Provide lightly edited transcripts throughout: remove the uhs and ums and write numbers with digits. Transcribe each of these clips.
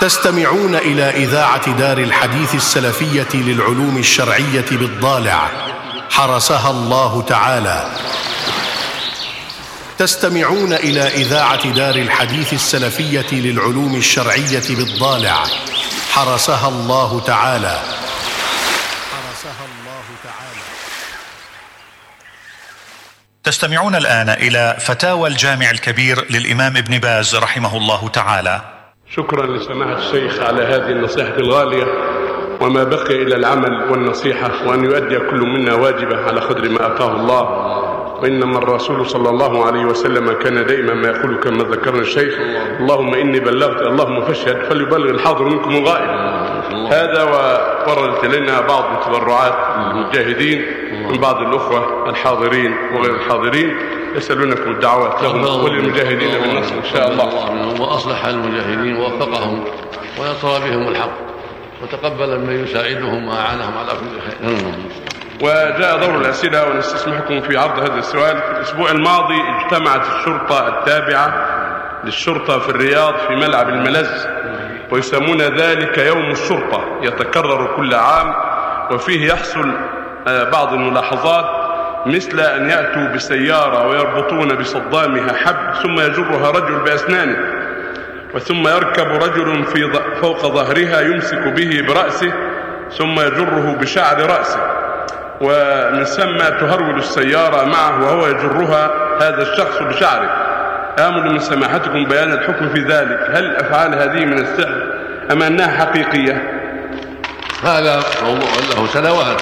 تستمعون إلى إذاعة دار الحديث السلفية للعلوم الشرعية بالضالع حرسها الله تعالى. تستمعون إلى إذاعة دار الحديث السلفية للعلوم الشرعية بالضالع حرسها الله تعالى. تستمعون الآن إلى فتاوى الجامع الكبير للإمام ابن باز رحمه الله تعالى. شكرا لسماحة الشيخ على هذه النصيحة الغالية، وما بقي إلى العمل والنصيحة، وأن يؤدي كل منا واجبه على قدر ما أعطاه الله. وإنما الرسول صلى الله عليه وسلم كان دائما ما يقول كما ذكرنا الشيخ: اللهم إني بلغت اللهم فاشهد فليبلغ الحاضر منكم الغائب. هذا ووردت لنا بعض تبرعات المجاهدين من بعض الأخوة الحاضرين وغير الحاضرين، يسألونكم الدعوات لهم وللمجاهدين بالنصر إن شاء الله. وأصلح المجاهدين ووفقهم ويصوى بهم الحق وتقبل من يساعدهم وأعانهم على كل خير. وجاء دور الأسئلة ونستسمحكم في عرض هذا السؤال. في الأسبوع الماضي اجتمعت الشرطة التابعة للشرطة في الرياض في ملعب الملز، ويسمون ذلك يوم الشرطة، يتكرر كل عام، وفيه يحصل بعض الملاحظات، مثل أن يأتوا بسيارة ويربطون بصدامها حبل ثم يجرها رجل بأسنانه، وثم يركب رجل فوق ظهرها يمسك به برأسه ثم يجره بشعر رأسه، ومن ثم تهرول السيارة معه وهو يجرها هذا الشخص بشعره. آمل من سماحتكم بيان الحكم في ذلك، هل الأفعال هذه من السحر أم أنها حقيقية؟ هذا موضوع له سنوات،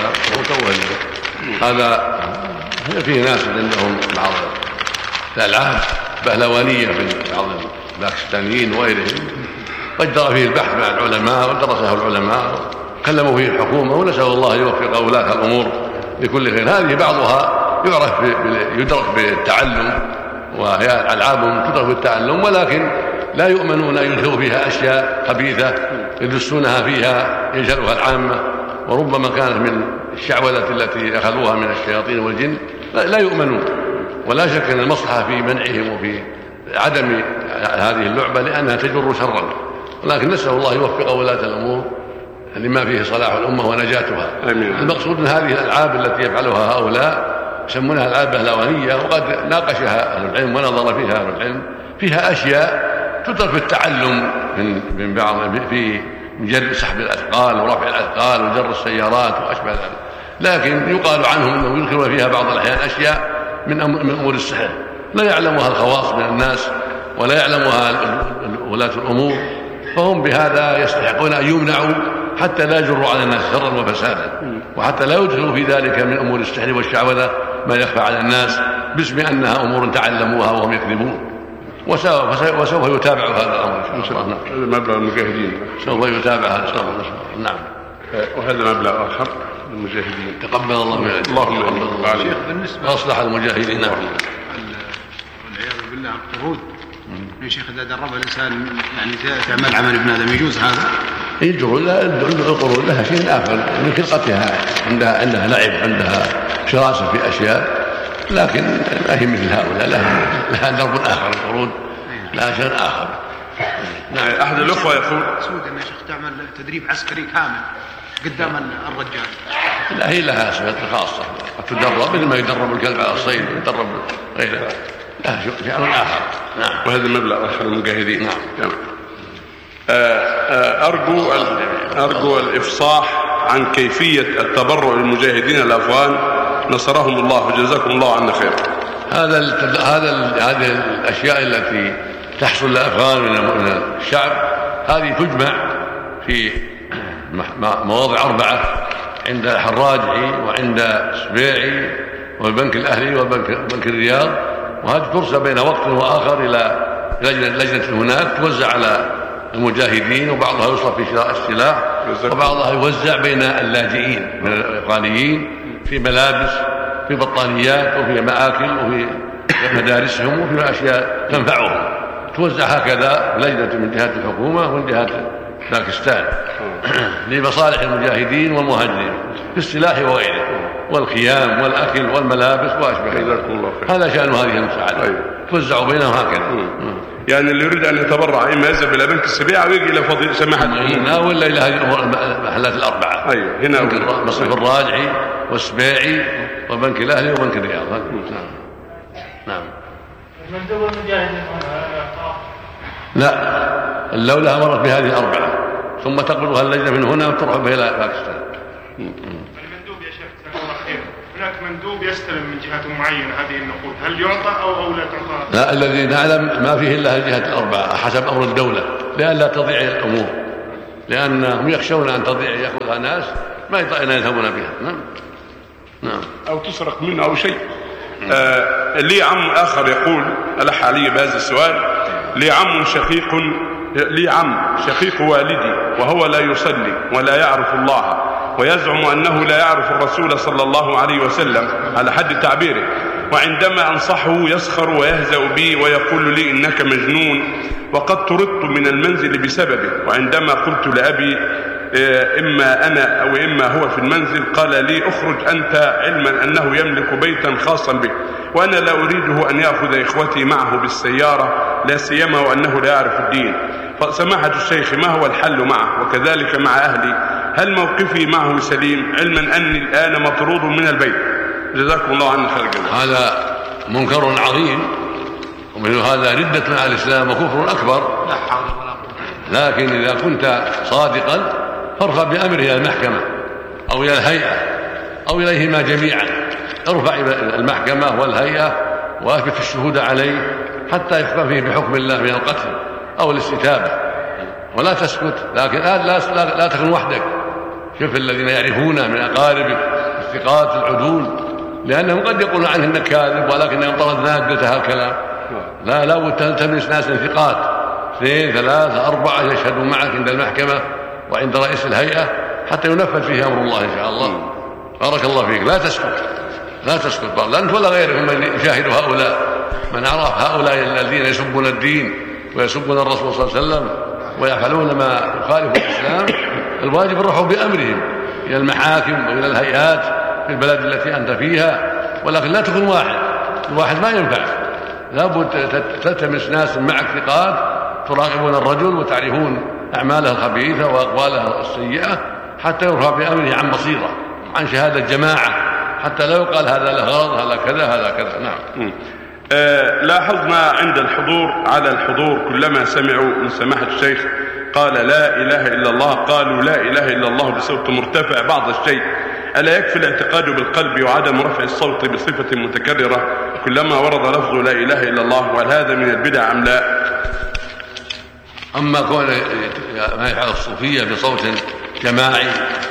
هذا فيه ناس عندهم بعض الألعاب بهلوانية في بعض الباكستانيين وغيرهم، وجرى فيه البحث مع العلماء ودرسه العلماء، كلموا فيه الحكومة، ونسأل الله يوفق ولاة الأمور لكل خير. هذه بعضها يدرك بالتعلم، وهي ألعاب تدرك بالتعلم، ولكن لا يؤمنون أن يدخلوا فيها أشياء خبيثة يدسونها فيها يجهلها العامة، وربما كانت من الشعوذة التي أخذوها من الشياطين والجن، لا يؤمنون. ولا شك أن المصلحة في منعهم وفي عدم هذه اللعبة لأنها تجر شرا، ولكن نسأل الله يوفق ولاة الأمور لما فيه صلاح الأمة ونجاتها. المقصود من هذه الألعاب التي يفعلها هؤلاء يسمونها ألعاب بهلوانية، وقد ناقشها أهل العلم ونظر فيها أهل العلم، فيها أشياء تدرك في التعلم من بعض في جر سحب الأثقال ورفع الأثقال وجر السيارات وأشبه ذلك، لكن يقال عنهم أنهم يدخلون فيها بعض الأحيان أشياء من أمور السحر لا يعلمها الخواص من الناس ولا يعلمها ولاة الأمور، فهم بهذا يستحقون أن يمنعوا حتى لا يجروا على الناس شرا وفسادا، وحتى لا يدخلوا في ذلك من أمور السحر والشعوذة ما يخفى على الناس باسم أنها أمور تعلموها وهم يكذبون. وسوف يتابع هذا الأمر إن شاء الله. هذا مبلغ المجاهدين سوف يتابع هذا إن شاء الله. نعم. وهذا مبلغ آخر للمجاهدين. تقبل الله منه. اللهم شيخ بالنسبة أصلح المجاهدين. نعم. والعياذ بالله القرود يا شيخ، إذا درب الإنسان يعني تعمل عمل ابن آدم يجوز هذا؟ يجوز. القرود لها شيء آخر من خلقتها، عندها لعب، عندها شراسة في أشياء، لكن ما هي مثل هؤلاء، لها درب آخر. القرود لها شيء آخر. نعم. أحد الأخوة يقول سود أن يا شيخ تعمل تدريب عسكري كامل قدام الرجال. لا، هي لها صفات خاصة، تدرب مثل ما يدرب الكلب على الصيد ويدرب غيره، لها شيء آخر. نعم. وهذا مبلغ آخر المجاهدين. نعم. أرجو الإفصاح عن كيفية التبرع للمجاهدين الأفغان نصرهم الله وجزاكم الله عنا خير. هذه الأشياء التي تحصل للأفغان من الشعب هذه تجمع في مواضع 4 عند الحراجعي وعند سبيعي والبنك الأهلي وبنك الرياض، وهذه ترسل بين وقت وآخر إلى لجنة هناك توزع على المجاهدين، وبعضها يصرف في شراء السلاح، وبعضها يوزع بين اللاجئين من الأفغانيين في ملابس، في بطانيات، وفي مآكل، وفي مدارسهم، وفي أشياء تنفعهم، توزع هكذا لجنة من جهات الحكومة ومن جهات باكستان لمصالح المجاهدين والمهاجرين في السلاح وغيره والخيام والأكل والملابس وأشبه ذلك. هذا شأن هذه المساعدة، توزع بينهم هكذا. يعني اللي يريد أن يتبرع إما يذهب إلى بنك السبيعة أو يجي إلى فضيلة سماحة هنا ولا إلى هذه المحلات الأربعة. أيوه هنا مصرف الراجعي والسبيعي وبنك الأهلي وبنك الرياض. نعم. المندوب المجاهد لا، اللولة مرت بهذه الأربعة ثم تقبلها اللجنة من هنا وتروح بها إلى باكستان. المندوب يا شيخ جزاك الله خير، هناك مندوب يستلم من جهة معينة هذه النقود، هل يعطى أو لا تعطى؟ لا، الذي نعلم ما فيه إلا الجهة الأربعة حسب أمر الدولة، لئلا تضيع الأمور، لأنهم يخشون أن تضيع يأخذها ناس ما يذهبون بها. نعم. أو تسرق منه أو شيء. لي عم آخر يقول ألح علي بهذا السؤال: لي عم شقيق والدي وهو لا يصلي ولا يعرف الله ويزعم أنه لا يعرف الرسول صلى الله عليه وسلم على حد تعبيره، وعندما أنصحه يسخر ويهزأ بي ويقول لي إنك مجنون، وقد طردت من المنزل بسببه، وعندما قلت لأبي إما أنا أو إما هو في المنزل قال لي اخرج أنت، علما أنه يملك بيتا خاصا به وأنا لا أريده أن يأخذ إخوتي معه بالسيارة، لا سيما وأنه لا يعرف الدين. فسماحة الشيخ ما هو الحل معه وكذلك مع أهلي؟ هل موقفي معه سليم علما أني الآن مطرود من البيت؟ جزاكم الله عنا خير الجزاء. هذا منكر عظيم، ومن هذا ردة مع الإسلام وكفر أكبر. لكن إذا كنت صادقا فارفع بأمره إلى المحكمة أو إلى الهيئة أو إليهما جميعا، ارفع إلى المحكمة والهيئة وأثبت الشهود عليه حتى يحكم فيه بحكم الله من القتل أو الاستتابة، ولا تسكت. لكن لا تكن وحدك، شوف الذين يعرفون من أقاربك الثقات العدول، لأنهم قد يقولون عنه إنك كاذب ولكنهم طردناك قلت هالكلام. لا بد تلتمس ناس ثقات 2 3 4 يشهدوا معك عند المحكمة وعند رئيس الهيئة حتى ينفذ فيه أمر الله إن شاء الله. بارك الله فيك. لا تسكت لا أنت ولا غيرك من يشاهد هؤلاء، من عرف هؤلاء الذين يسبون الدين ويسبون الرسول صلى الله عليه وسلم ويفعلون ما يخالف الإسلام، الواجب الرفع بأمرهم إلى المحاكم وإلى الهيئات في البلد التي أنت فيها، ولكن لا تكون الواحد ما ينفع، لابد تلتمس ناس معك ثقات تراقبون الرجل وتعرفون أعماله الخبيثة وأقواله السيئة حتى يرفع بأمره عن بصيرة عن شهادة جماعة، حتى لا يقال هذا له غرض هذا كذا هذا كذا. نعم. لاحظنا عند الحضور كلما سمعوا من سماحة الشيخ قال لا إله إلا الله قالوا لا إله إلا الله بصوت مرتفع بعض الشيء. ألا يكفي الاعتقاد بالقلب وعدم رفع الصوت بصفة متكررة كلما ورد لفظ لا إله إلا الله؟ وهل هذا من البدع أم لا؟ أما كون ما يفعل الصوفية بصوت جماعي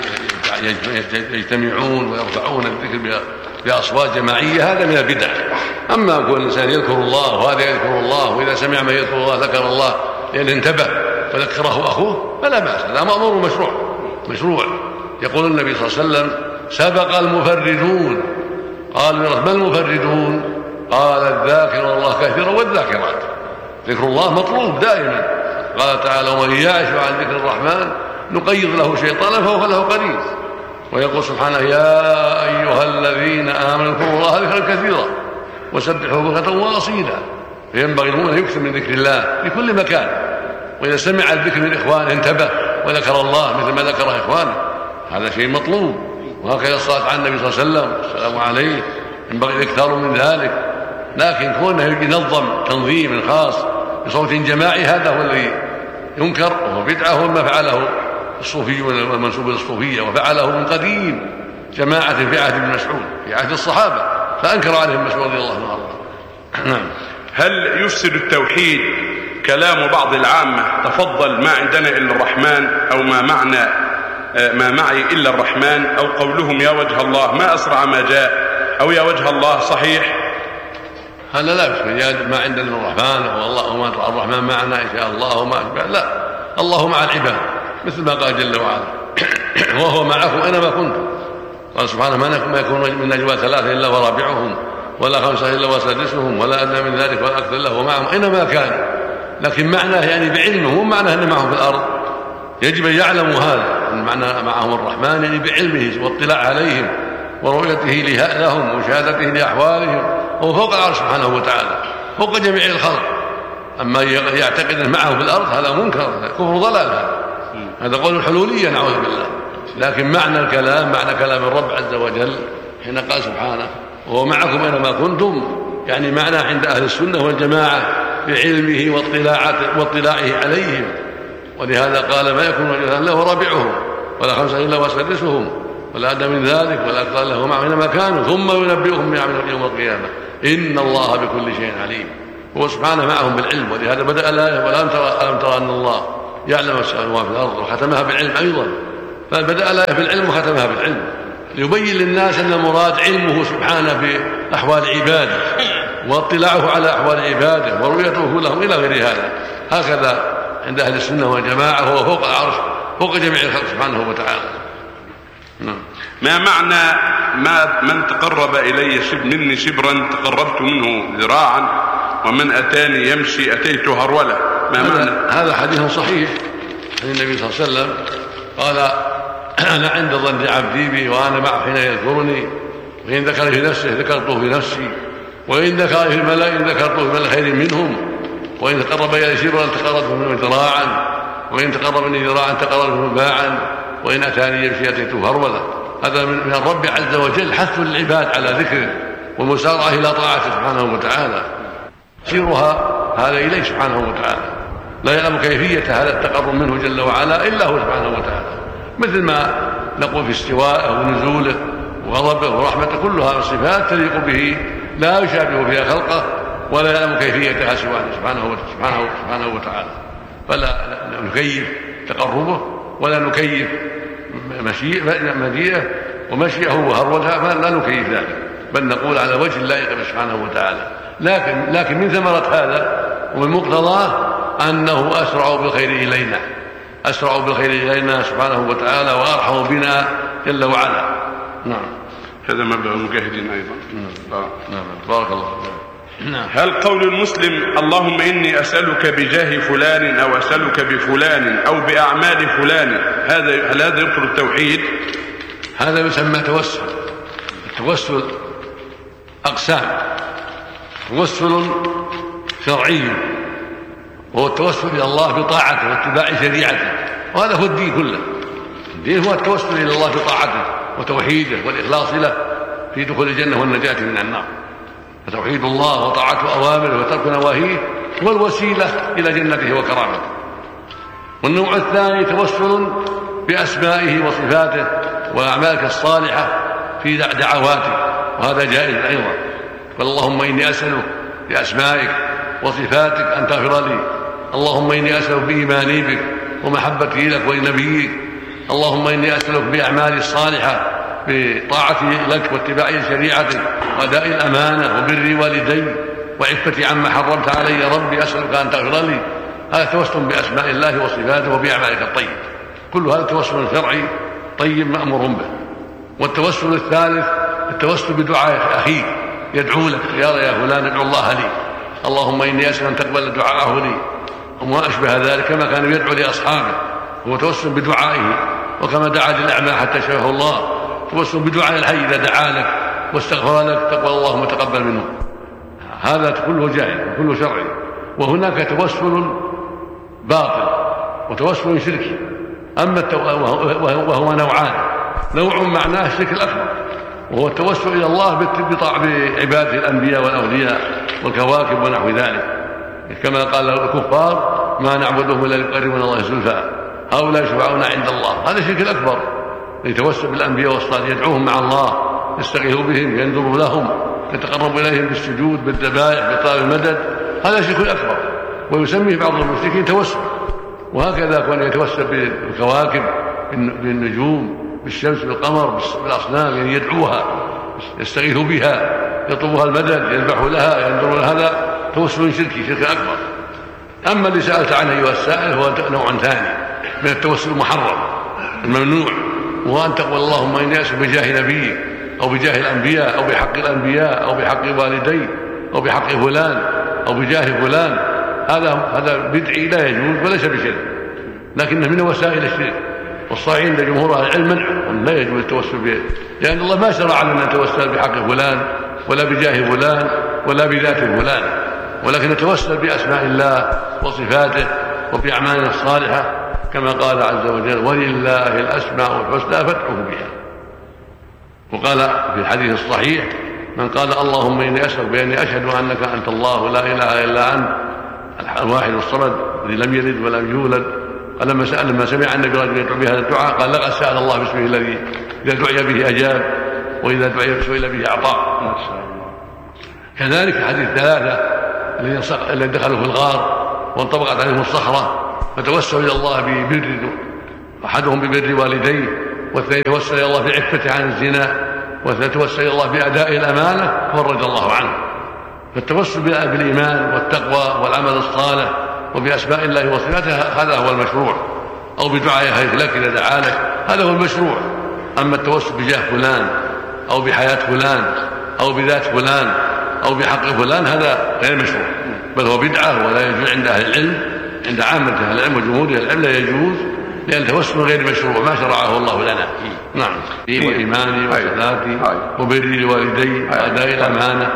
يجتمعون ويرفعون الذكر بأصوات جماعية هذا من البدع. أما كون الإنسان يذكر الله وهذا يذكر الله وإذا سمع من يذكر الله ذكر الله لأن انتبه وذكره أخوه فلا بأس، هذا مأمور مشروع. يقول النبي صلى الله عليه وسلم سبق المفردون، قالوا ما المفردون؟ قال الذاكر الله كثيرا والذاكرات. ذكر الله مطلوب دائما. قال تعالى ومن يعش عن ذكر الرحمن نقيض له شيطانا فهو له قرين. ويقول سبحانه يا أيها الذين آمنوا اذكروا الله ذكرا كثيرا وسبحوه بكرة وأصيلا. فينبغي المؤمن أن يكثر من ذكر الله في كل مكان، وإذا سمع الذكر من إخوانه انتبه وذكر الله مثل ما ذكر إخوانه، هذا شيء مطلوب. وهكذا الصلاة على النبي صلى الله عليه وسلم السلام عليه ينبغي الإكثار من ذلك. لكن كونه ينظم تنظيم خاص بصوت جماعي هذا هو الذي ينكر وهو بدعة، هو ما فعله الصوفيون والمنسوب للصوفية وفعله من قديم جماعة في عهد ابن مسعود في عهد الصحابة فأنكر عليهم مسعود رضي الله عنه. هل يفسد التوحيد كلام بعض العامة تفضل ما عندنا إلا الرحمن أو ما معي إلا الرحمن، أو قولهم يا وجه الله ما أسرع ما جاء، أو يا وجه الله صحيح؟ هذا لا يفسد ما عندنا إلا الرحمن والله الرحمن معنا إن شاء الله وما أشبه، لا، الله مع العباد مثل ما قال جل وعلا وهو معكم أينما كنتم. قال سبحانه ما يكون من نجوى 3 إلا ورابعهم ولا 5 إلا وسادسهم ولا أدنى من ذلك ولا أكثر له ومعهم أينما كان. لكن معناه يعني بعلمه، مو معناه أن معهم في الأرض. يجب أن يعلموا هذا أن معنى معهم الرحمن يعني بعلمه واطلاع عليهم ورؤيته لهم وشهادته لأحوالهم. هو فوق العرش سبحانه وتعالى، فوق جميع الخلق، أما يعتقد معه في الأرض هذا منكر، كفر ضلال، هذا قول الحلولية نعوذ بالله. لكن معنى الكلام معنى كلام الرب عز وجل حين قال سبحانه وهو معكم أينما كنتم، يعني معنى عند أهل السنة والجماعة بعلمه واطلاعه عليهم. ولهذا قال ما يكون رجلا له رابعهم ولا خمسة إلا وسادسهم ولا أدنى من ذلك ولا أكثر له معهم أينما كانوا ثم ينبئهم بما عملوا يوم القيامة إن الله بكل شيء عليم. هو سبحانه معهم بالعلم، ولهذا بدأ الآية ألم ترى أن الله يعلم السماوات في الأرض، وختمها بالعلم أيضا. فبدأ الآية بالعلم وختمها بالعلم ليبين للناس أن المراد علمه سبحانه بأحوال عباده واطلاعه على أحوال عباده ورؤيته لهم إلى غير هذا. هكذا عند أهل السنة والجماعة، هو فوق العرش فوق جميع الخلق سبحانه وتعالى. ما معنى من تقرب إلي مني شبرا تقربت منه ذراعا ومن أتاني يمشي أتيته هرولة؟ ما معنى هذا حديث صحيح عن النبي صلى الله عليه وسلم قال أنا عند ظن عبدي بي وأنا معه حين يذكرني، وإن ذكر في نفسه ذكرته في نفسي، وإن ذكر في الملأ ذكرته في خير منهم، وإن تقرب إلي شبرا تقربت منه ذراعا، وإن تقرب مني ذراعا تقربت منه باعا، وإن أتاني يمشي أتيته هرولة. هذا من الرب عز وجل حث العباد على ذكره والمسارعة إلى طاعته سبحانه وتعالى، سيرها هذا إليه سبحانه وتعالى، لا يعلم كيفية هذا التقرب منه جل وعلا إلا هو سبحانه وتعالى. مثل ما نقول في استوائه ونزوله وغضبه ورحمته، كلها صفات تليق به لا يشابه فيها خلقه ولا يعلم كيفيتها سواه سبحانه وتعالى. فلا نكيف تقربه ولا نكيف مجيئه ومشيئه وهرولها، لا نكيف ذلك، بل نقول على وجه اللائق سبحانه وتعالى. لكن من ثمرة هذا ومن مقتضاه أنه أسرع بالخير إلينا سبحانه وتعالى وأرحم بنا جل وعلا. نعم، هذا مبدأ المجاهدين أيضا. نعم، بارك الله. نعم. هل قول المسلم اللهم إني أسألك بجاه فلان أو أسألك بفلان أو بأعمال فلان هل هذا يبطل التوحيد؟ هذا يسمى توسل. التوسل أقسام: توسل شرعي وهو التوسل إلى الله بطاعته واتباع شريعته، وهذا هو الدين كله. الدين هو التوسل إلى الله بطاعته وتوحيده والإخلاص له في دخول الجنة والنجاة من النار. فتوحيد الله وطاعة أوامره وترك نواهيه هو الوسيلة إلى جنته وكرامته. والنوع الثاني توسل بأسمائه وصفاته وأعمالك الصالحة في دعواته، وهذا جائز أيضا. فاللهم إني أسألك بأسمائك وصفاتك أن تغفر لي، اللهم إني أسألك بإيماني بك ومحبتي لك ولنبيك، اللهم إني أسألك بأعمالي الصالحة بطاعتي لك واتباع شريعتك وأداء الأمانة وبر والدي وعفتي عما حرمت علي يا ربي، أسألك أن تغفر لي. هذا توسل بأسماء الله وصفاته وبأعمالك الطيب، كل هذا توسل شرعي طيب مأمور به. والتوسل الثالث التوسل بدعاء أخيك يدعو لك، يا فلان ادعو الله لي، اللهم إني أسأل أن تقبل دعاءه لي، وما أشبه ذلك، كما كان يدعو لأصحابه. هو توسل بدعائه، وكما دعا للأعمى حتى شفاه الله، توسل بدعاء الحي إذا دعا لك واستغفر لك تقبل اللهم تقبل منه. هذا كله جائز وكله شرعي. وهناك توسل باطل وتوسل شركي، وهو نوعان: نوع معناه الشرك الأكبر وهو التوسل إلى الله بعباده الأنبياء والأولياء والكواكب ونحو ذلك، كما قال الكفار ما نعبدهم إلا ليقربونا الله زلفى هؤلاء يشفعون عند الله. هذا الشرك الأكبر، يتوسل بالأنبياء والصالحين، يدعوهم مع الله، يستغيث بهم، ينذر لهم، يتقرب إليهم بالسجود بالذبائح بطلب المدد. هذا الشرك الأكبر، ويسميه بعض المشركين توسل. وهكذا كان يتوسل بالكواكب بالنجوم بالشمس بالقمر بالأصنام، يعني يدعوها يستغيث بها يطلبها المدد يذبح لها ينذر لها. هذا توسل شركي، شرك أكبر. أما اللي سألت عنه أيها السائل هو نوع ثاني من التوسل المحرم الممنوع، وهو أن تقول اللهم إني أسألك بجاه نبيك أو بجاه الأنبياء أو بحق الأنبياء أو بحق والدي أو بحق فلان أو بجاه فلان. هذا بدعي لا يجوز وليس بشرك، لكنه من وسائل الشرك. والصحيح عند جمهور أهل العلم منع، لا يجوز التوسل به، لأن الله ما شرع لنا أن نتوسل بحق فلان ولا بجاه فلان ولا بذات فلان، ولكن نتوسل بأسماء الله وصفاته وبأعمالنا الصالحة كما قال عز وجل: ولله الأسماء الحسنى فادعوه بها. وقال في الحديث الصحيح: من قال اللهم إني أسألك بأني أشهد أنك أنت الله لا إله إلا أنت الواحد الصمد الذي لم يلد ولم يولد، قال لما سمع النبي رجل يدعو بهذا الدعاء قال: لقد سأل الله باسمه الذي إذا دعي به أجاب وإذا دعي سئل به أعطى. كذلك حديث ثلاثة الذين دخلوا في الغار وانطبقت عليهم الصخرة فتوسلوا إلى الله ببر، أحدهم ببر والديه، والثاني توسل إلى الله بعفته عن الزنا، والثالث توسل إلى الله بأداء الأمانة فرج الله عنه. فالتوسل بالإيمان والتقوى والعمل الصالح وبأسماء الله وصفاته هذا هو المشروع، أو بدعاء هيك لك إذا دعا لك هذا هو المشروع. أما التوسل بجاه فلان أو بحياة فلان أو بذات فلان أو بحق فلان هذا غير مشروع، بل هو بدعة ولا يجوز عند أهل العلم، عند عامة أهل العلم وجمهور أهل العلم لا يجوز، لأن التوسل غير مشروع ما شرعه الله لنا. نعم، وإيماني وصلاتي وبري لوالدي وأداء الأمانة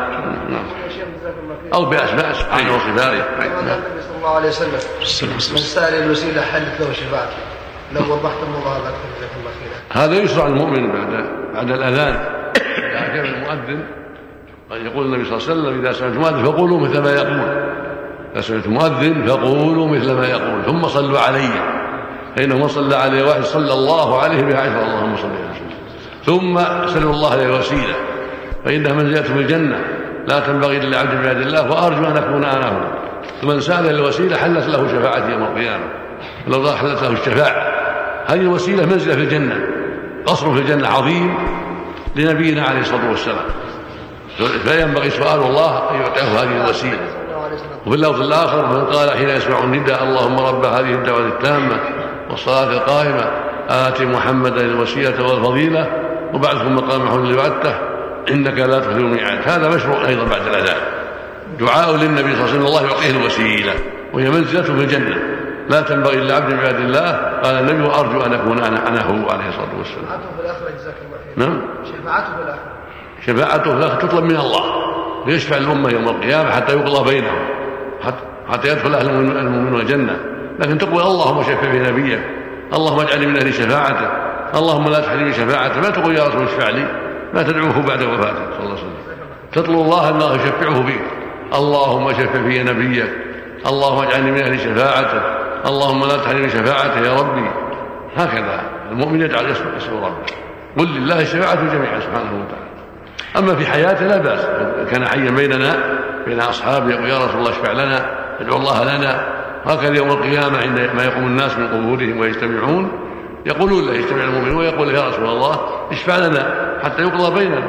أو بأسماء سبحانه وصفاته. النبي صلى الله عليه وسلم: من سأل الوسيلة حلت له شفاعته. لو وضحتم الله أكثر جزاكم الله خيرا. هذا يشرع المؤمن بعد الأذان إذا أجاب المؤذن يقول النبي صلى الله عليه وسلم: إذا سمعت المؤذن فقولوا مثل ما يقول، إذا سمعت المؤذن فقولوا مثل ما يقول ثم صلوا علي، فإنه من صلى عليه واحد صلى الله عليه بها عشرة اللهم صل عليه وسلم. ثم سلوا الله عليه الوسيلة فإنها منزلة في الجنة لا تنبغي إلا لعبد من عباد الله وأرجو أن أكون أنا هنا. فمن سأل الوسيلة حلت له شفاعتي يوم القيامة، ولو حلت له الشفاعة. هذه الوسيلة منزلة في الجنة، قصر في الجنة عظيم لنبينا عليه الصلاة والسلام، فينبغي سؤال الله أن يعطيه هذه الوسيلة. وفي اللفظ الآخر: من قال حين يسمع النداء اللهم رب هذه الدعوة التامة والصلاة القائمة آت محمدا الوسيلة والفضيلة وبعثه مقام محمود وعدته إنك لا تخلف الميعاد. هذا مشروع أيضا بعد الأذان، دعاء للنبي صلى الله عليه وسلم الله يعطيه الوسيلة وهي منزلة في الجنة لا تنبغي إلا عبد من عباد الله. قال النبي: وأرجو أن أكون أنا هو عليه الصلاة والسلام. شفاعته في الآخرة جزاك الله خيرا. نعم، شفاعته في الآخرة، شفاعته في الآخرة تطلب من الله ليشفع الأمة يوم القيامة حتى يقضى بينهم، حتى يدخل أهل المؤمنون الجنة. لكن تقول اللهم شفع في نبيك، اللهم اجعلني من أهل شفاعته، اللهم لا تحرمني شفاعته. ما تقول يا رسول اشفع لي، ما تدعوه بعد وفاته صلى الله عليه وسلم. تطلب الله أنه يشفعه فيك، اللهم شفع في نبيك، اللهم اجعلني من أهل شفاعته، اللهم لا تحرمني شفاعته يا ربي. هكذا المؤمن يجعل اسم ربه. قل لله الشفاعة جميعا سبحانه وتعالى. أما في حياته لا بأس، كان حيا بين أصحابه يقول: يا رسول الله اشفع لنا، ادعو الله لنا. هكذا يوم القيامة عندما يقوم الناس من قبورهم ويجتمعون يقولون له، يجتمع المؤمنون ويقول: يا رسول الله اشفع لنا حتى يقضى بيننا.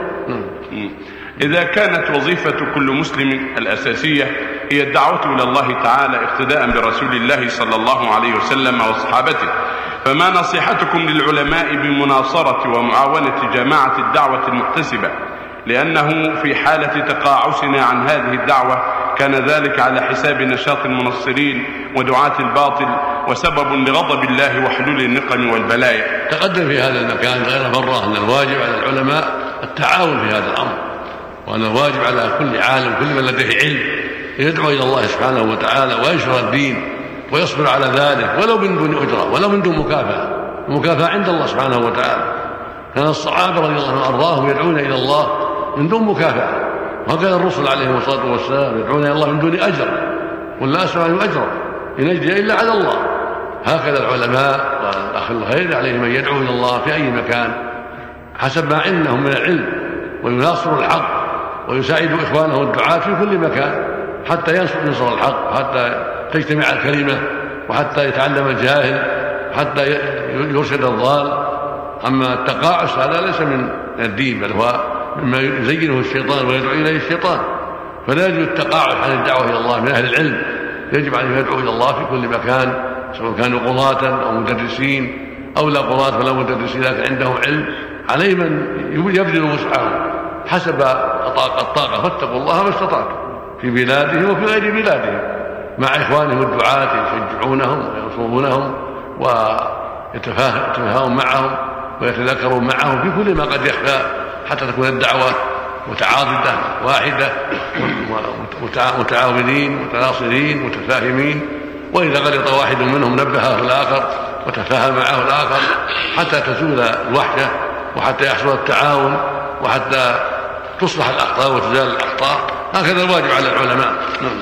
إذا كانت وظيفة كل مسلم الأساسية هي الدعوة إلى الله تعالى اقتداء برسول الله صلى الله عليه وسلم وصحابته، فما نصيحتكم للعلماء بمناصرة ومعاونة جماعة الدعوة المحتسبة، لأنه في حالة تقاعسنا عن هذه الدعوة كان ذلك على حساب نشاط المنصرين ودعاة الباطل وسبب لغضب الله وحلول النقم والبلايا. تقدم في هذا المكان غير مرة أن الواجب على العلماء التعاون في هذا الأمر، وأن الواجب على كل عالم كل من لديه علم يدعو إلى الله سبحانه وتعالى وينشر الدين ويصبر على ذلك ولو من دون أجرة ولو من دون مكافأة. المكافأة عند الله سبحانه وتعالى. كان الصحابة رضي الله عنهم وأرضاهم يدعون إلى الله من دون مكافأة، وكان الرسل عليهم الصلاة والسلام يدعون إلى الله من دون أجر، قل لا أسأل عنه أجرا إن أجري إلا على الله. هكذا العلماء والأخ الخير عليهم أن يدعوا إلى الله في أي مكان حسب ما عندهم من العلم، ويناصروا الحق ويساعدوا إخوانهم الدعاة في كل مكان حتى ينصر الحق، حتى تجتمع الكلمة، وحتى يتعلم الجاهل، حتى يرشد الضال. أما التقاعس هذا ليس من الدين، بل هو مما يزينه الشيطان ويدعو إليه الشيطان. فلا يجوز التقاعس عن الدعوة إلى الله من أهل العلم، يجب أن يدعو إلى الله في كل مكان، سواء كانوا قضاة أو مدرسين أو لا قضاة ولا مدرسين لكن عندهم علم. عليه من يبذل وسعهم حسب الطاقة، فاتقوا الله ما استطعتم في بلادهم وفي غير بلادهم مع إخوانهم الدعاة يشجعونهم وينصرونهم ويتفاهمون معهم ويتذكرون معهم في كل ما قد يخفى، حتى تكون الدعوة متعاضدة واحدة متعاونين متناصرين متفاهمين، وإذا غلط واحد منهم نبهه الآخر وتفاهم معه الآخر حتى تزول الوحدة وحتى يحصل التعاون وحتى تصلح الأخطاء وتزال الأخطاء. هكذا الواجب على العلماء.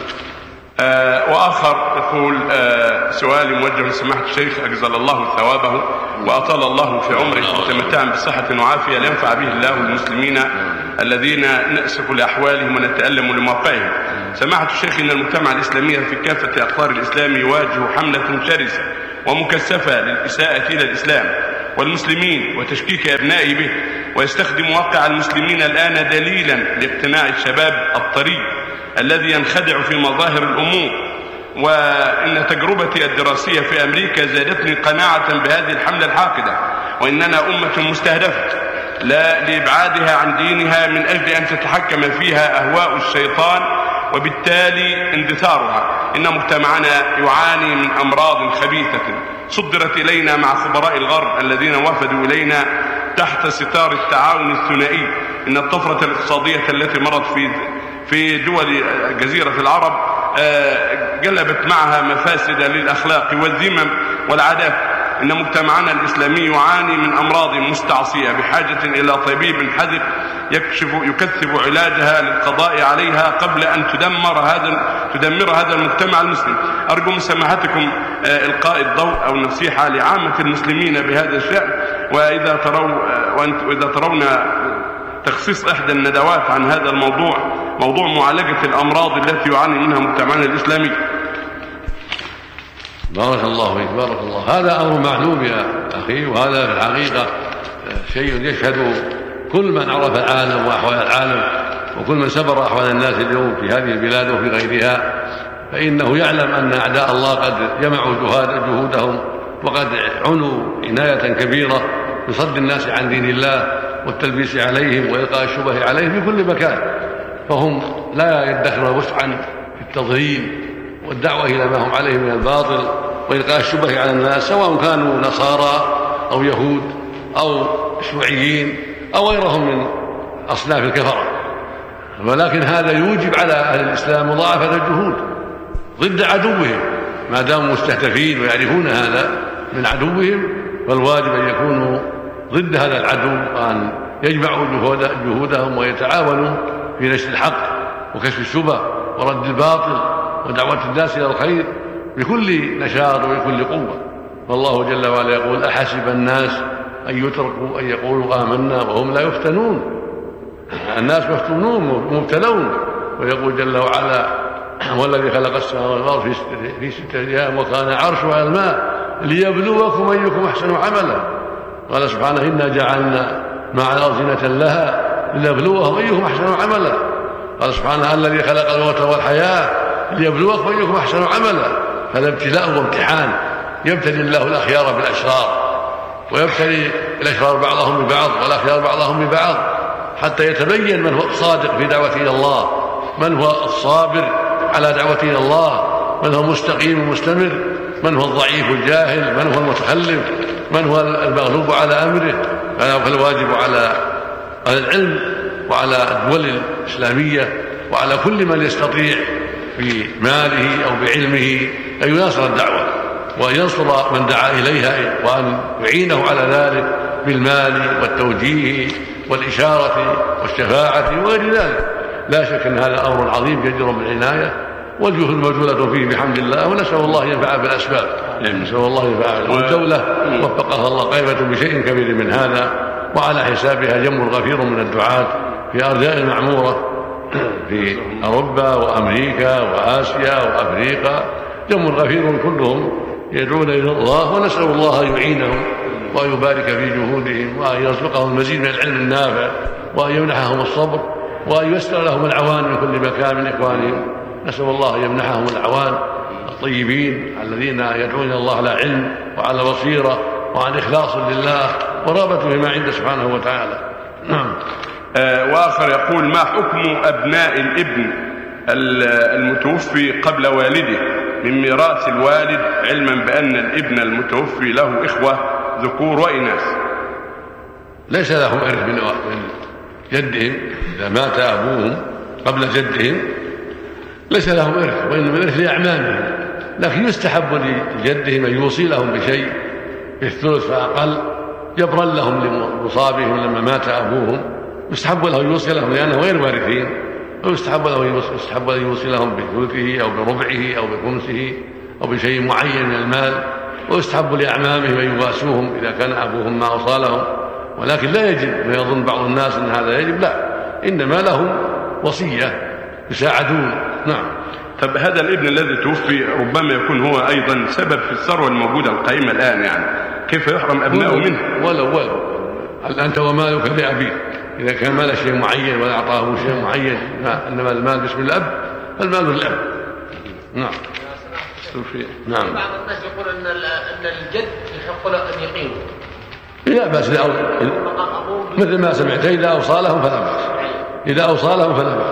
وآخر يقول سؤالي موجه لسماحة الشيخ أجزل الله ثوابه وأطال الله في عمره وتمتعا بصحة وعافية لينفع به الله المسلمين الذين نأسف لأحوالهم ونتألم لموقعهم. سماحة الشيخ، إن المجتمع الإسلامي في كافة أقطار الإسلام يواجه حملة شرسة ومكثفة للإساءة إلى الإسلام والمسلمين وتشكيك أبنائه به، ويستخدم واقع المسلمين الآن دليلا لاقتناع الشباب الطري الذي ينخدع في مظاهر الأمور. وإن تجربتي الدراسية في أمريكا زادتني قناعة بهذه الحملة الحاقدة، وإننا أمة مستهدفة لا لإبعادها عن دينها من أجل أن تتحكم فيها أهواء الشيطان وبالتالي اندثارها. إن مجتمعنا يعاني من أمراض خبيثة صدرت إلينا مع خبراء الغرب الذين وفدوا إلينا تحت ستار التعاون الثنائي. إن الطفرة الاقتصادية التي مرت في دول جزيرة العرب جلبت معها مفاسد للأخلاق والذمم والعادات. إن مجتمعنا الإسلامي يعاني من أمراض مستعصية بحاجة إلى طبيب حذق يكثف علاجها للقضاء عليها قبل أن تدمر هذا المجتمع المسلم. أرجو من سماحتكم إلقاء الضوء أو النصيحة لعامة المسلمين بهذا الشأن، وإذا ترون تخصيص إحدى الندوات عن هذا الموضوع، موضوع معالجة الأمراض التي يعاني منها مجتمعنا الإسلامي. بارك الله فيك، بارك الله. هذا أمر معلوم يا أخي، وهذا في الحقيقة شيء يشهد كل من عرف العالم وأحوال العالم وكل من سبر أحوال الناس اليوم في هذه البلاد وفي غيرها، فإنه يعلم أن أعداء الله قد جمعوا جهودهم وقد عنوا عناية كبيرة بصد الناس عن دين الله والتلبيس عليهم وإلقاء الشبه عليهم في كل مكان، فهم لا يدخرون وسعا في التضليل والدعوة إلى ما هم عليه من الباطل وإلقاء الشبه على الناس، سواء كانوا نصارى أو يهود أو شيوعيين أو غيرهم من أصناف الكفرة. ولكن هذا يوجب على أهل الإسلام مضاعفة الجهود ضد عدوهم ما داموا مستهدفين ويعرفون هذا من عدوهم، فالواجب أن يكونوا ضد هذا العدو وأن يجمعوا جهودهم ويتعاونوا في نشر الحق وكشف الشبه ورد الباطل ودعوة الناس إلى الخير بكل نشاط وبكل قوة. والله جل وعلا يقول: أحسب الناس أن يتركوا أن يقولوا آمنا وهم لا يفتنون. الناس مفتونون مبتلون. ويقول جل وعلا: والذي خلق السماوات والأرض في 6 أيام وكان عرشه على الماء ليبلوكم أيكم أحسن عملا. قال سبحانه: إنا جعلنا مع الأرض زينة لها لنبلوهم أيكم أحسن عملا. قال سبحانه: الذي خلق الموت والحياة ليبلوكم أيكم أحسن عملا. هذا ابتلاء وامتحان، يبتلي الله الأخيار بالأشرار ويبتلي الأشرار بعضهم ببعض والأخيار بعضهم ببعض حتى يتبين من هو الصادق في دعوته إلى الله، من هو الصابر على دعوته إلى الله، من هو المستقيم المستمر، من هو الضعيف الجاهل، من هو المتخلف، من هو المغلوب على أمره. فالواجب على العلم وعلى الدول الإسلامية وعلى كل من يستطيع بماله أو بعلمه أن يناصر الدعوة وأن ينصر من دعا إليها وأن يعينه على ذلك بالمال والتوجيه والإشارة والشفاعة وغير ذلك. لا شك أن هذا أمر عظيم جدير بالعناية والجهود موجودة فيه بحمد الله، ونسأل الله ينفع بالأسباب. نسأل الله ينفع والدولة وفقها الله قائمة بشيء كبير من هذا، وعلى حسابها جم غفير من الدعاة في أرجاء المعمورة في أوروبا وأمريكا وآسيا وأفريقيا، جم غفير كلهم يدعون إلى الله، ونسأل الله أن يعينهم وأن يبارك في جهودهم وأن يرزقهم المزيد من العلم النافع وأن يمنحهم الصبر وأن ييسر لهم العوان من كل مكان من إخوانهم. نسأل الله أن يمنحهم العوان الطيبين الذين يدعون إلى الله على علم وعلى بصيرة وعن إخلاص لله ورغبة فيما عنده سبحانه وتعالى. وآخر يقول: ما حكم أبناء الابن المتوفي قبل والده من ميراث الوالد، علما بأن الابن المتوفي له إخوة ذكور وإناث؟ ليس لهم إرث من جدهم إذا مات أبوهم قبل جدهم، ليس لهم إرث، وإنما الإرث لأعمامهم، لكن يستحب لجدهم أن يوصي لهم بشيء بالثلث فأقل جبرا لهم لمصابهم لما مات أبوهم. يستحب له يوصي لهم لأنهم غير وارثين، ويستحب له أن يوصي لهم بثلثه أو بربعه أو بخمسه أو بشيء معين من المال. ويستحب لأعمامهم أن يواسوهم إذا كان أبوهم ما أوصى لهم، ولكن لا يجب ما يظن بعض الناس أن هذا يجب، لا، إنما لهم وصية يساعدون. نعم. طب هذا الابن الذي توفي ربما يكون هو أيضا سبب في الثروة الموجودة القائمة الآن، يعني كيف يحرم أبنائه منه؟ ولو هل أنت ومالك لأبيك، إذا كان مال شيء معين ولا أعطاه شيء معين، إنما المال باسم الأب فالمال للأب. نعم. نعم. بعض الناس يقول أن الجد يحق له أن يقيم. لا بأس، مثل ما سمعت إذا أوصى لهم فلا بأس، إذا أوصى لهم فلا بأس.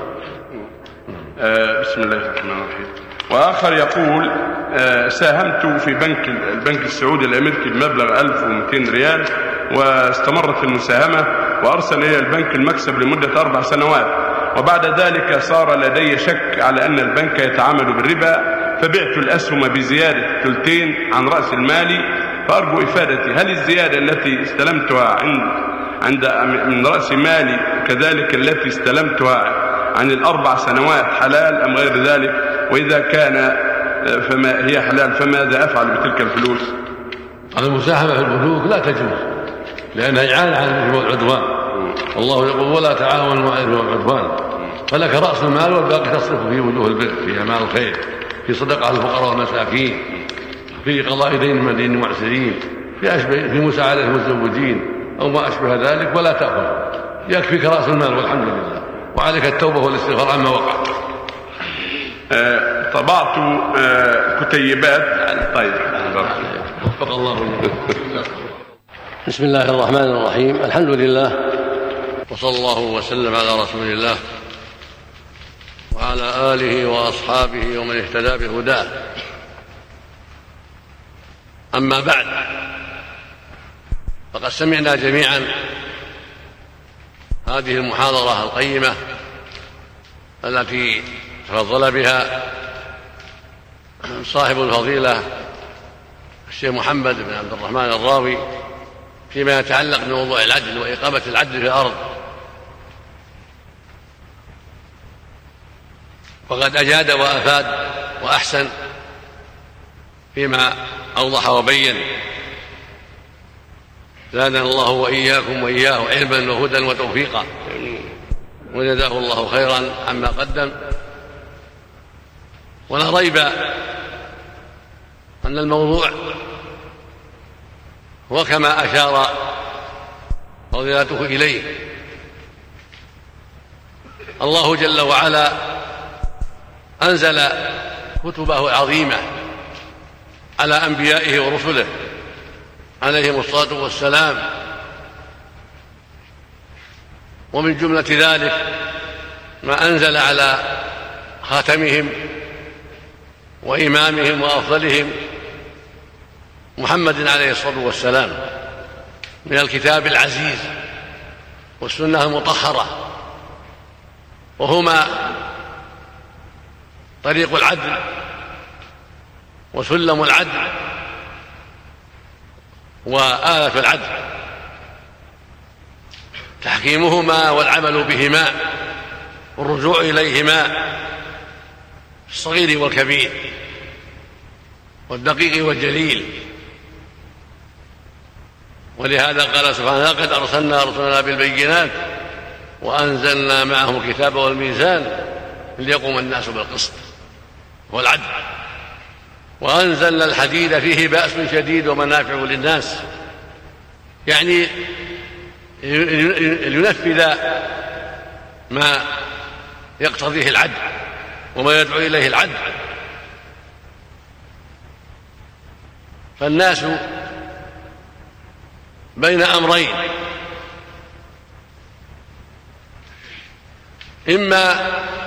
بسم الله الرحمن الرحيم. وآخر يقول ساهمت في البنك السعودي الأمريكي بمبلغ 1200 ريال، واستمرت المساهمة وأرسل إلى البنك المكسب لمدة 4 سنوات، وبعد ذلك صار لدي شك على أن البنك يتعامل بالربا، فبعت الأسهم بزيادة 2/3 عن رأس المالي، فأرجو إفادتي هل الزيادة التي استلمتها من رأس مالي كذلك التي استلمتها عن 4 سنوات حلال أم غير ذلك؟ وإذا كان فما هي حلال فماذا أفعل بتلك الفلوس؟ المساهمة في البنوك لا تجوز، لأنها إعانة على الإثم والعدوان. الله يقول ولا تعاونوا على الإثم والعدوان، فلك رأس المال والباقي تصرف في وجوه البر، في أعمال الخير، في صدقة الفقراء والمساكين، في قضاء دين من دين المعسرين، في مساعدة المتزوجين أو ما أشبه ذلك، ولا تأخذ، يكفيك رأس المال والحمد لله، وعليك التوبة والاستغفار عما وقع. طبعت كتيبات. طيب. وفق الله. بسم الله الرحمن الرحيم. الحمد لله وصلى الله وسلم على رسول الله وعلى آله وأصحابه ومن اهتدى بهداه. أما بعد، فقد سمعنا جميعا هذه المحاضرة القيمة التي تفضل بها صاحب الفضيلة الشيخ محمد بن عبد الرحمن الراوي فيما يتعلق بموضوع العدل وإقامة العدل في الأرض. وقد أجاد وأفاد وأحسن فيما أوضح وبين، زادنا الله وإياكم وإياه علما وهدى وتوفيقا، وجزاه الله خيرا عما قدم. ولا ريب أن الموضوع هو كما أشار فضيلته إليه. الله جل وعلا أنزل كتبه العظيمة على أنبيائه ورسله عليهم الصلاة والسلام، ومن جملة ذلك ما أنزل على خاتمهم وإمامهم وأفضلهم محمد عليه الصلاة والسلام من الكتاب العزيز والسنة المطهرة، وهما طريق العدل وسلم العدل وآلة العدل، تحكيمهما والعمل بهما والرجوع إليهما في الصغير والكبير والدقيق والجليل. ولهذا قال سبحانه: لقد أرسلنا رسلنا بالبينات وأنزلنا معهم الكتاب والميزان ليقوم الناس بالقسط والعدل، وأنزلنا الحديد فيه بأس شديد ومنافع للناس، يعني لينفذ ما يقتضيه العدل وما يدعو إليه العدل. فالناس بين أمرين: إما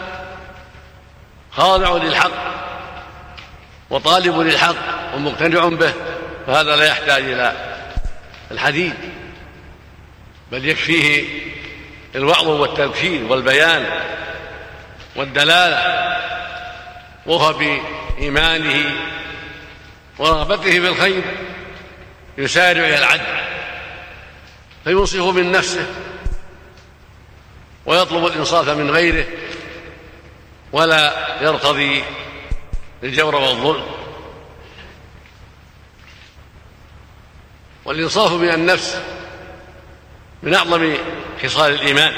خاضع للحق وطالب للحق ومقتنع به، فهذا لا يحتاج إلى الحديث، بل يكفيه الوعظ والتبشير والبيان والدلالة وهو بإيمانه ورغبته في الخير يسارع إلى العدل فينصف من نفسه ويطلب الإنصاف من غيره ولا يرتضي الجور والظلم. والإنصاف من النفس من أعظم خصال الإيمان،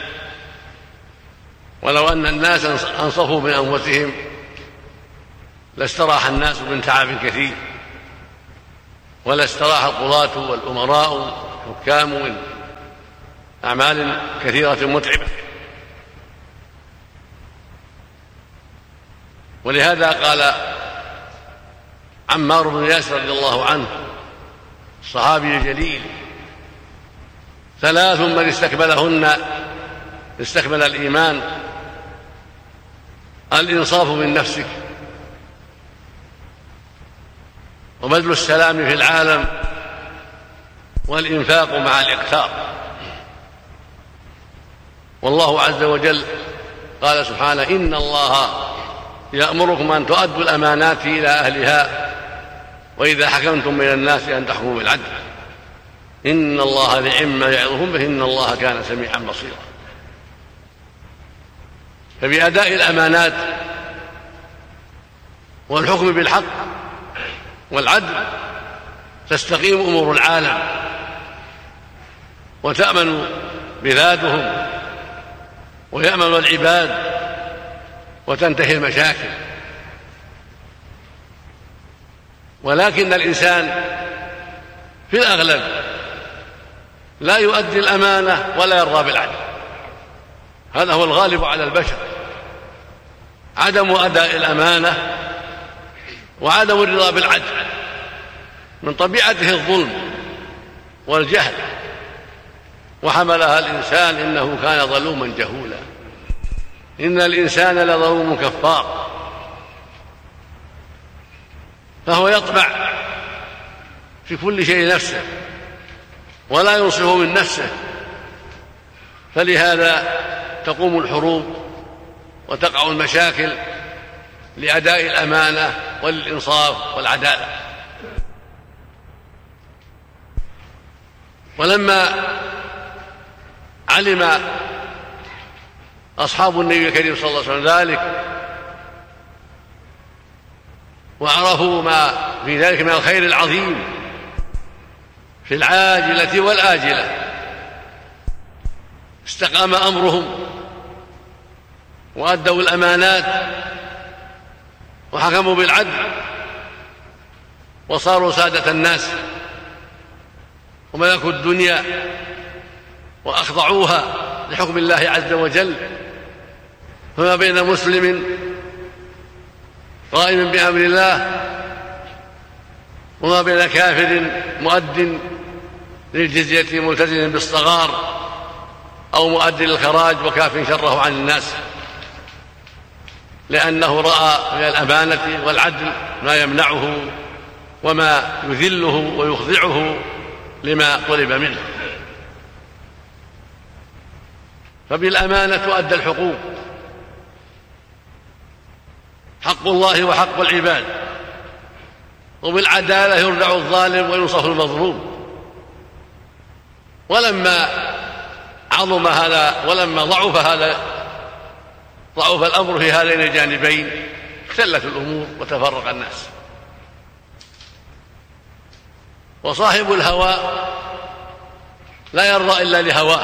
ولو أن الناس أنصفوا من أنفسهم لاستراح الناس من تعب كثير، ولا استراح القضاة والأمراء والحكام من أعمال كثيرة متعبة. ولهذا قال عمار بن ياسر رضي الله عنه الصحابي الجليل: 3 من استكملهن استكمل الإيمان: الإنصاف من نفسك، وبذل السلام في العالم، والإنفاق مع الإقتار. والله عز وجل قال سبحانه: إن الله يأمركم أن تؤدوا الأمانات إلى أهلها وإذا حكمتم بين الناس أن تحكموا بالعدل إن الله نعم ما يعظكم به إن الله كان سميعا بصيرا. فبأداء الأمانات والحكم بالحق والعدل تستقيم أمور العالم وتأمن بلادهم ويأمن العباد وتنتهي المشاكل. ولكن الإنسان في الأغلب لا يؤدي الأمانة ولا يرضى بالعدل، هذا هو الغالب على البشر، عدم أداء الأمانة وعدم الرضا بالعدل. من طبيعته الظلم والجهل، وحملها الإنسان إنه كان ظلوما جهولا إن الإنسان لظلوم كفار. فهو يطمع في كل شيء نفسه ولا ينصف من نفسه، فلهذا تقوم الحروب وتقع المشاكل لأداء الأمانة والإنصاف والعدالة. ولما علم أصحاب النبي الكريم صلى الله عليه وسلم ذلك وعرفوا ما في ذلك من الخير العظيم في العاجلة والآجلة، استقام أمرهم وأدوا الأمانات وحكموا بالعدل وصاروا سادة الناس وملكوا الدنيا وأخضعوها لحكم الله عز وجل. فما بين مسلم قائم بأمر الله وما بين كافر مؤد للجزية ملتزم بالصغار أو مؤد للخراج وكاف شره عن الناس، لأنه رأى من الأمانة والعدل ما يمنعه وما يذله ويخضعه لما طلب منه. فبالأمانة تؤدى الحقوق، حق الله وحق العباد، وبالعدالة يردع الظالم وينصف المظلوم. ولما عظم هذا ولما ضعف الأمر في هذين الجانبين اختلت الأمور وتفرق الناس. وصاحب الهوى لا يرضى إلا لهواه،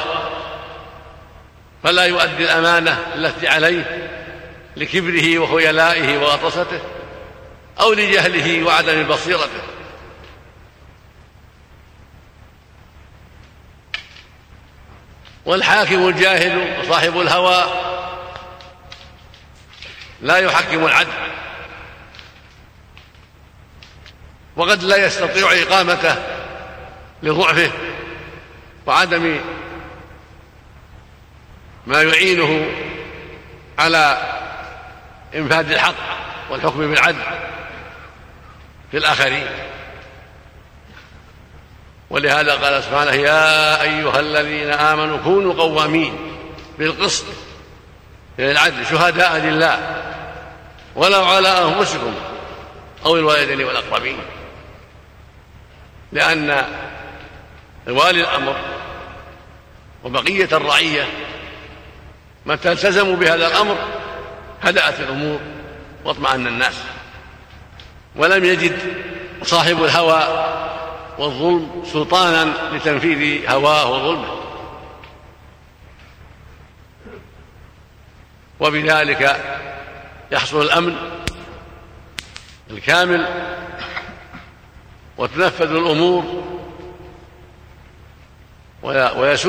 فلا يؤدي الأمانة التي عليه لكبره وخيلائه وغطرسته أو لجهله وعدم بصيرته. والحاكم الجاهل وصاحب الهوى لا يحكم العدل، وقد لا يستطيع إقامته لضعفه وعدم ما يعينه على إنفاذ الحق والحكم بالعدل في الآخرين. ولهذا قال سبحانه: يا أيها الذين آمنوا كونوا قوامين بالقسط، يعني العدل، شهداء لله ولو على أنفسكم أو الوالدين والأقربين، لأن والي الأمر وبقية الرعية متى التزموا بهذا الأمر هدأت الأمور واطمأن الناس، ولم يجد صاحب الهوى والظلم سلطانا لتنفيذ هواه وظلمه، وبذلك يحصل الأمن الكامل وتنفذ الأمور ويسود